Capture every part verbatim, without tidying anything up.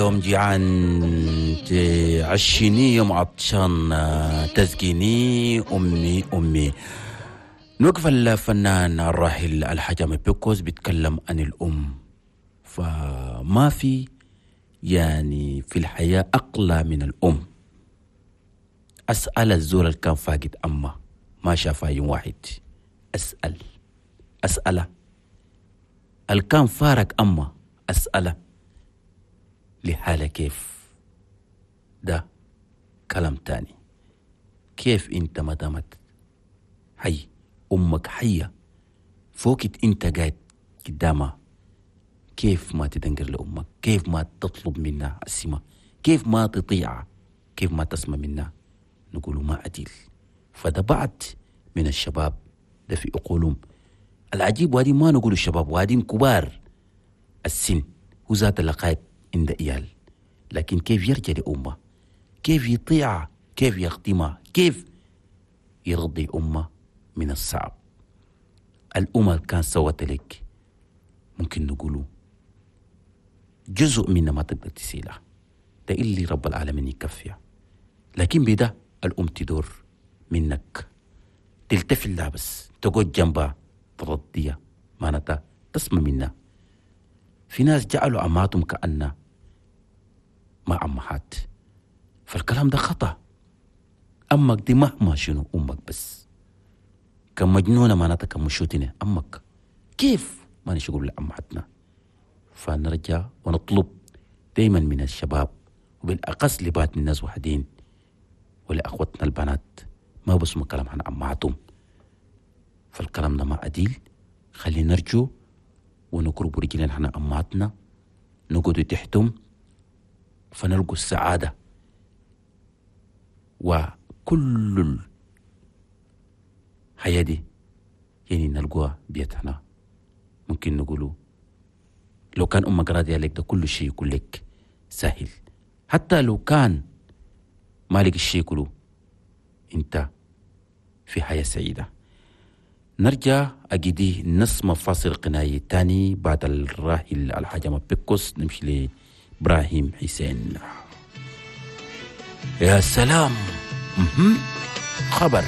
يوم جيعان تعشيني، يوم عطشان تسقيني أمي أمي. نوقف الفنان الراحل الحجامي بيكوز بيتكلم عن الأم، فما في يعني في الحياة أقلى من الأم. أسأل الزول اللي كان فاقد أمه ما شافها يوم واحد، أسأل أسأله اللي كان فارق أمه، أسأله لحالة كيف. ده كلام تاني. كيف انت ما دامت حي امك حية فوقت انت قاعد قدامها، كيف ما تدنقر لأمك؟ كيف ما تطلب منها السماء؟ كيف ما تطيعها؟ كيف ما تسمع منها؟ نقولوا ما عديل. فده بعد من الشباب ده في أقولهم العجيب، وادي ما نقولوا الشباب، وادي كبار السن وذات اللقاء عند إيال، لكن كيف يرجع لأمه؟ كيف يطيع؟ كيف يخدمها؟ كيف يرضي أمه؟ من الصعب. الأمة كان سوت لك ممكن نقوله جزء منها ما تقدر تسيلها، ده اللي رب العالمين يكفيها. لكن بده الأم تدور منك، تلتفت لها بس، تقعد جنبها، ترضيها، معناتها تسمع منها. في ناس جعلوا أمهاتهم كأنها ما أمهات، فالكلام ده خطأ. أمك دي مهما شنو أمك بس كمجنونة، معناتها كمشوتنة أمك. كيف ما نشغل لأمهاتنا؟ فنرجع ونطلب دايما من الشباب وبالأقص لبعض الناس وحدين ولأخوتنا البنات ما بسموا كلام عن أمهاتهم، فالكلام ده ما عديل. خلينا نرجو ونقرب رجلين عن أمهاتنا، نقعد تحتهم فنلقوا السعادة. وكل الحياة دي يعني نلقوها بيتنا. ممكن نقولوا لو كان أمك راضية عليك ده كل شيء يقول لك سهل، حتى لو كان مالك الشيء كله انت في حياة سعيدة. نرجع أجدي نسمع فاصل قناعي تاني بعد الراحل الحجامي بيكوس، نمشي لإبراهيم حسين. يا سلام، مهم. خبر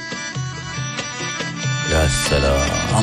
يا سلام.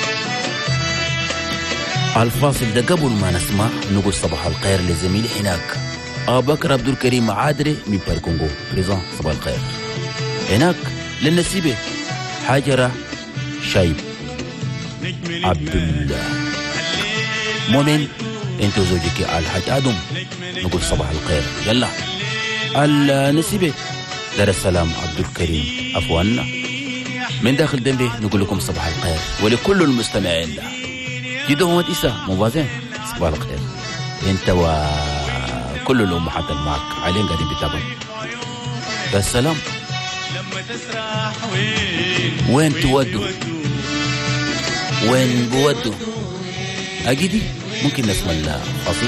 الفاصل ده قبل ما نسمع نقول صباح الخير لزميلي هناك أبو بكر عبد الكريم عادري من باركونغو بريزون. صباح الخير هناك للنسيبة حاجرة شايب عبد الله مؤمن انتو زوجك الحاج آدم، نقول صباح الخير. يلا النسيبة دار السلام عبد الكريم أفوانا من داخل دنبي نقول لكم صباح الخير، ولكل المستمعين جدهم إسا موازين صباح الخير. انت وكل الأمهات معك عليهم قاعدين بيتابعوا. يا السلام، وين تودوا؟ وين بودوا؟ أجدي ممكن نسمع الفاصل.